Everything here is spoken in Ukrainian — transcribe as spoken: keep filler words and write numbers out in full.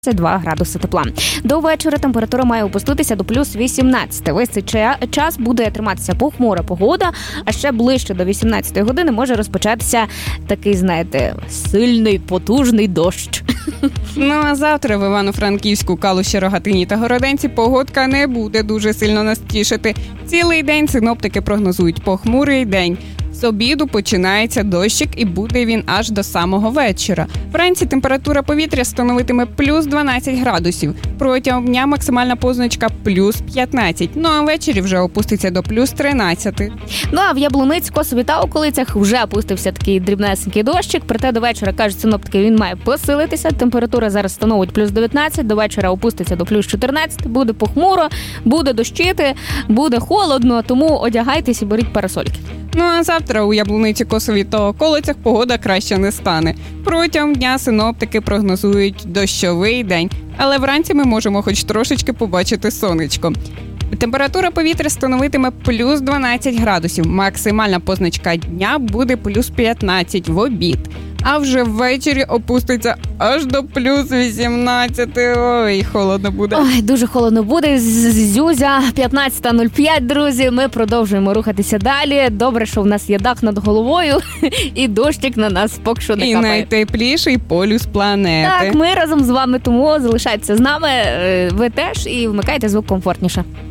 два градуси тепла. До вечора температура має опуститися до плюс вісімнадцять. Весь цей час буде триматися похмура погода, а ще ближче до вісімнадцятої години може розпочатися такий, знаєте, сильний, потужний дощ. Ну а завтра в Івано-Франківську, Калуші, Рогатині та Городенці погодка не буде дуже сильно нас тішити. Цілий день синоптики прогнозують похмурий день. З обіду починається дощик і буде він аж до самого вечора. Вранці температура повітря становитиме плюс дванадцять градусів. Протягом дня максимальна позначка плюс п'ятнадцять. Ну а ввечері вже опуститься до плюс тринадцять. Ну а в Яблуниці, Косові та околицях вже опустився такий дрібнесенький дощик. Проте до вечора, кажуть синоптики, він має посилитися. Температура зараз становить плюс дев'ятнадцять, до вечора опуститься до плюс чотирнадцять. Буде похмуро, буде дощити, буде холодно, тому одягайтесь і беріть парасольки. Ну а завтра у Яблуниці, Косові та околицях погода краще не стане. Протягом дня синоптики прогнозують дощовий день, але вранці ми можемо хоч трошечки побачити сонечко. Температура повітря становитиме плюс дванадцять градусів. Максимальна позначка дня буде плюс п'ятнадцять в обід. А вже ввечері опуститься аж до плюс вісімнадцять. Ой, холодно буде. Ой, дуже холодно буде. Зюзя, п'ятнадцята нуль п'ять, друзі. Ми продовжуємо рухатися далі. Добре, що в нас є дах над головою і дощик на нас поки що не і капає. І найтепліший полюс планети. Так, ми разом з вами, тому залишайтеся з нами. Ви теж і вмикайте звук комфортніше.